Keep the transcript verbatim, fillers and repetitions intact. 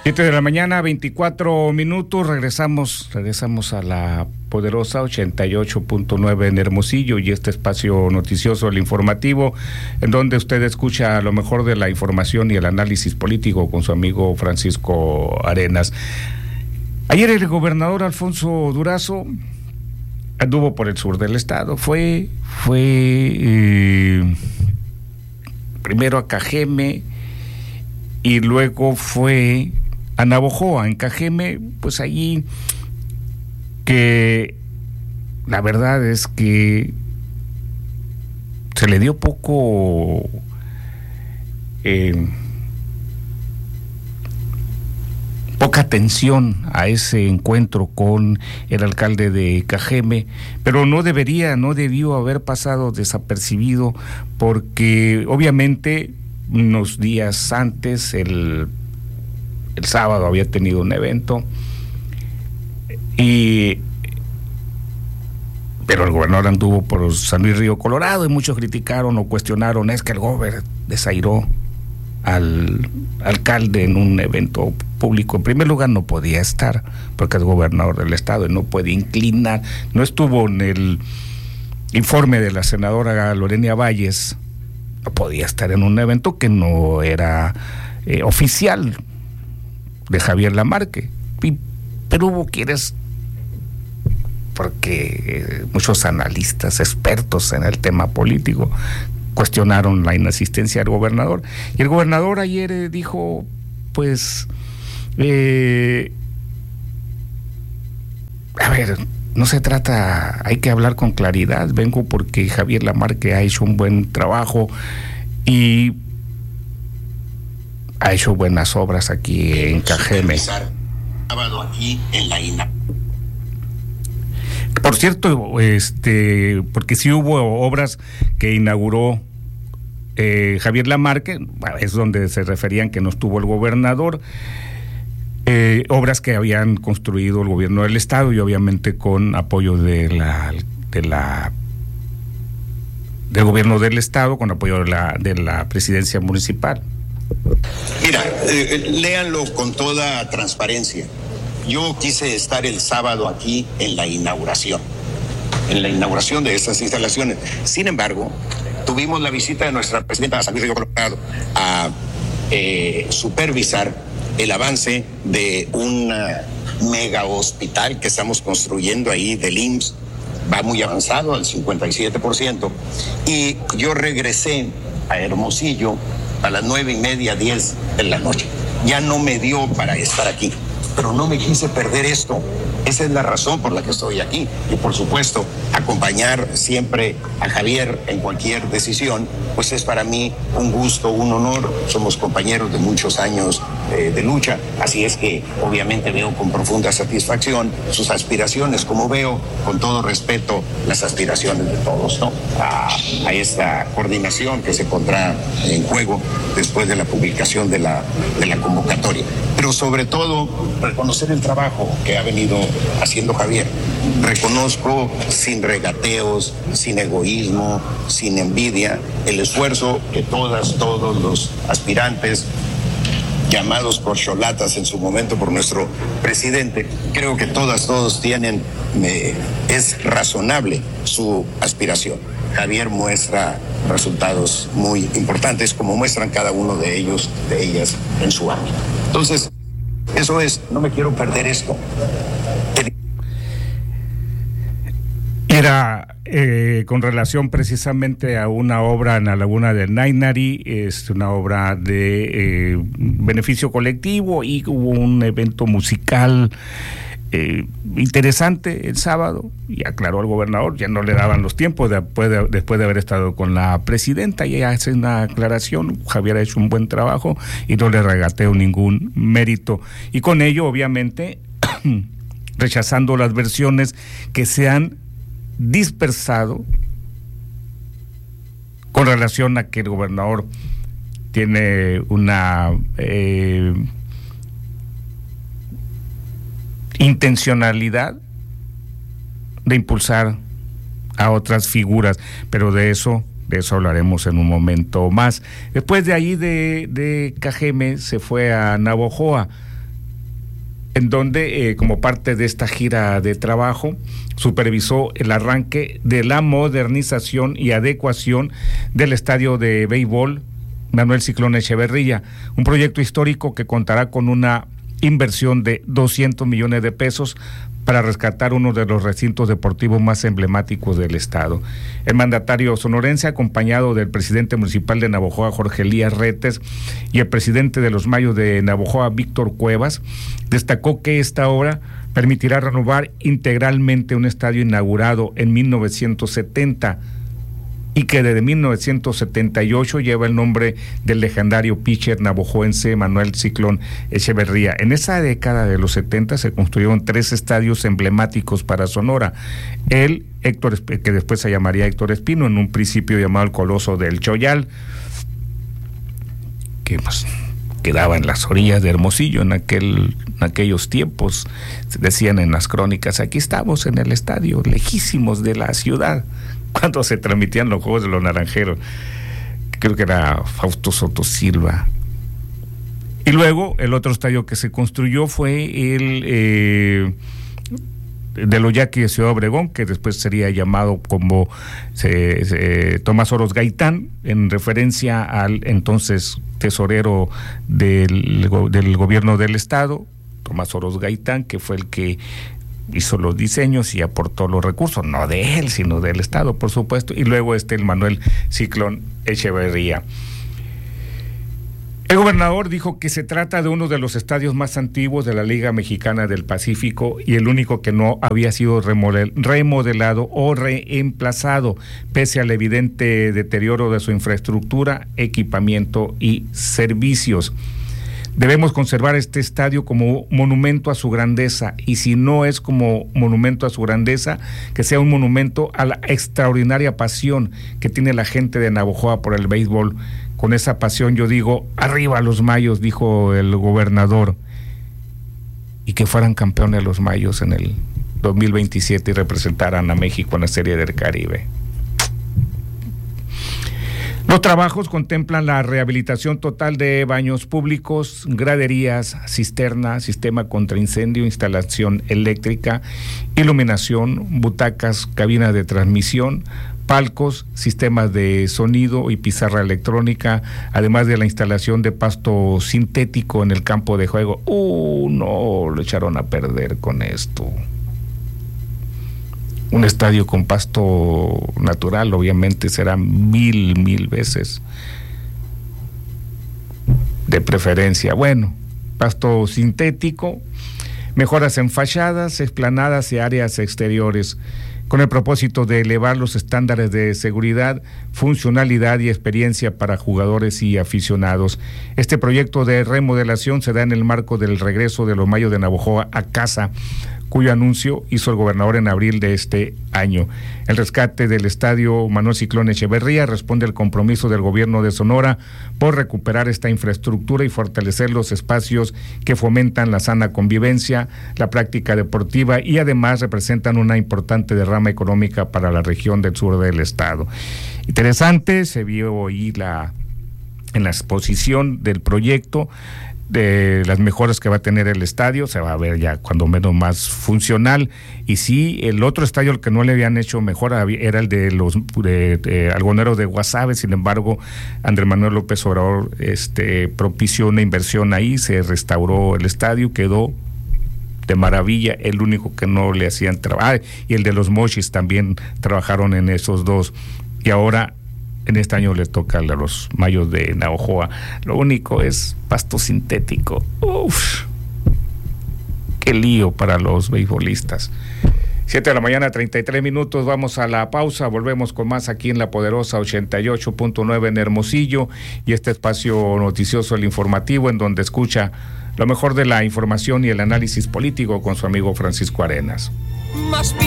Siete de la mañana, veinticuatro minutos, regresamos, regresamos a la poderosa ochenta y ocho punto nueve en Hermosillo y este espacio noticioso, el informativo, en donde usted escucha lo mejor de la información y el análisis político con su amigo Francisco Arenas. Ayer el gobernador Alfonso Durazo anduvo por el sur del estado, fue, fue eh, primero a Cajeme y luego fue a Navojoa. En Cajeme, pues allí que la verdad es que se le dio poco eh, poca atención a ese encuentro con el alcalde de Cajeme, pero no debería, no debió haber pasado desapercibido, porque obviamente unos días antes, el El sábado había tenido un evento, y pero el gobernador anduvo por San Luis Río Colorado y muchos criticaron o cuestionaron, es que el gobernador desairó al alcalde en un evento público. En primer lugar, no podía estar porque es gobernador del estado y no puede inclinar, no estuvo en el informe de la senadora Lorena Valles, no podía estar en un evento que no era eh, oficial de Javier Lamarque, y, pero hubo quienes, porque muchos analistas expertos en el tema político cuestionaron la inasistencia del gobernador, y el gobernador ayer eh, dijo, pues eh, a ver, no se trata, hay que hablar con claridad, vengo porque Javier Lamarque ha hecho un buen trabajo y ha hecho buenas obras aquí en Cajeme. Aquí en la I N A. Por cierto, este, porque sí hubo obras que inauguró eh, Javier Lamarque, es donde se referían que no estuvo el gobernador, eh, obras que habían construido el gobierno del estado y obviamente con apoyo de la, de la del gobierno del estado, con apoyo de la, de la presidencia municipal. Mira, eh, léanlo con toda transparencia. Yo quise estar el sábado aquí en la inauguración, en la inauguración de estas instalaciones. Sin embargo, tuvimos la visita de nuestra presidenta San Luis Río Colorado a eh, supervisar el avance de un uh, mega hospital que estamos construyendo ahí del I M S S. Va muy avanzado, al cincuenta y siete por ciento. Y yo regresé a Hermosillo a las nueve y media, diez de la noche. Ya no me dio para estar aquí, pero no me quise perder esto. Esa es la razón por la que estoy aquí. Y por supuesto, acompañar siempre a Javier en cualquier decisión, pues es para mí un gusto, un honor. Somos compañeros de muchos años eh, de lucha, así es que obviamente veo con profunda satisfacción sus aspiraciones, como veo con todo respeto las aspiraciones de todos, ¿no? A, a esta coordinación que se pondrá en juego después de la publicación de la, de la convocatoria. Pero sobre todo, reconocer el trabajo que ha venido haciendo Javier. Reconozco sin regateos, sin egoísmo, sin envidia, el esfuerzo que todas, todos los aspirantes llamados corcholatas en su momento por nuestro presidente, creo que todas, todos tienen, eh, es razonable su aspiración. Javier muestra resultados muy importantes, como muestran cada uno de ellos, de ellas, en su ámbito. Entonces, eso es, no me quiero perder esto. Era eh, con relación precisamente a una obra en la laguna de Nainari, es una obra de eh, beneficio colectivo, y hubo un evento musical eh, interesante el sábado, y aclaró al gobernador, ya no le daban los tiempos después de, después de haber estado con la presidenta, y ella hace una aclaración, Javier ha hecho un buen trabajo y no le regateo ningún mérito, y con ello obviamente rechazando las versiones que se han dispersado con relación a que el gobernador tiene una eh, intencionalidad de impulsar a otras figuras, pero de eso de eso hablaremos en un momento más. Después de ahí de, de Cajeme se fue a Navojoa, en donde, eh, como parte de esta gira de trabajo, supervisó el arranque de la modernización y adecuación del estadio de béisbol Manuel Ciclón Echeverría, un proyecto histórico que contará con una inversión de doscientos millones de pesos para rescatar uno de los recintos deportivos más emblemáticos del estado. El mandatario sonorense, acompañado del presidente municipal de Navojoa, Jorge Elías Retes, y el presidente de los Mayos de Navojoa, Víctor Cuevas, destacó que esta obra permitirá renovar integralmente un estadio inaugurado en mil novecientos setenta y que desde mil novecientos setenta y ocho lleva el nombre del legendario pitcher navojoense Manuel Ciclón Echeverría. En esa década de los setenta se construyeron tres estadios emblemáticos para Sonora. El Héctor, que después se llamaría Héctor Espino, en un principio llamado el Coloso del Choyal, que pues quedaba en las orillas de Hermosillo en aquel en aquellos tiempos. Decían en las crónicas, aquí estamos en el estadio, lejísimos de la ciudad, cuando se transmitían los Juegos de los Naranjeros. Creo que era Fausto Soto Silva. Y luego el otro estadio que se construyó fue el eh, de los Yaquis de Ciudad Obregón, que después sería llamado como se, se, Tomás Oroz Gaitán, en referencia al entonces tesorero del, del gobierno del estado, Tomás Oroz Gaitán, que fue el que hizo los diseños y aportó los recursos, no de él, sino del estado, por supuesto. Y luego este el Manuel Ciclón Echeverría. El gobernador dijo que se trata de uno de los estadios más antiguos de la Liga Mexicana del Pacífico y el único que no había sido remodel- remodelado o reemplazado, pese al evidente deterioro de su infraestructura, equipamiento y servicios. Debemos conservar este estadio como monumento a su grandeza, y si no es como monumento a su grandeza, que sea un monumento a la extraordinaria pasión que tiene la gente de Navojoa por el béisbol. Con esa pasión yo digo, arriba los Mayos, dijo el gobernador, y que fueran campeones los Mayos en el dos mil veintisiete y representaran a México en la Serie del Caribe. Los trabajos contemplan la rehabilitación total de baños públicos, graderías, cisterna, sistema contra incendio, instalación eléctrica, iluminación, butacas, cabina de transmisión, palcos, sistemas de sonido y pizarra electrónica, además de la instalación de pasto sintético en el campo de juego. ¡Uh, no! Lo echaron a perder con esto. Un estadio con pasto natural obviamente será mil, mil veces de preferencia. Bueno, pasto sintético, mejoras en fachadas, explanadas y áreas exteriores, con el propósito de elevar los estándares de seguridad, funcionalidad y experiencia para jugadores y aficionados. Este proyecto de remodelación se da en el marco del regreso de los Mayos de Navojoa a casa, cuyo anuncio hizo el gobernador en abril de este año. El rescate del estadio Manuel Ciclón Echeverría responde al compromiso del gobierno de Sonora por recuperar esta infraestructura y fortalecer los espacios que fomentan la sana convivencia, la práctica deportiva y además representan una importante derrama económica para la región del sur del estado. Interesante, se vio ahí la, en la exposición del proyecto, de las mejoras que va a tener el estadio, se va a ver ya cuando menos más funcional. Y sí, el otro estadio al que no le habían hecho mejora era el de los de, de algoneros de Guasave. Sin embargo, Andrés Manuel López Obrador este, propició una inversión ahí, se restauró el estadio, quedó de maravilla. El único que no le hacían trabajo, ah, y el de los Mochis también trabajaron en esos dos, y ahora en este año le toca a los Mayos de Navojoa. Lo único es pasto sintético. Uf, qué lío para los beisbolistas. Siete de la mañana, treinta y tres minutos, vamos a la pausa, volvemos con más aquí en La Poderosa ochenta y ocho punto nueve en Hermosillo, y este espacio noticioso, el informativo, en donde escucha lo mejor de la información y el análisis político con su amigo Francisco Arenas.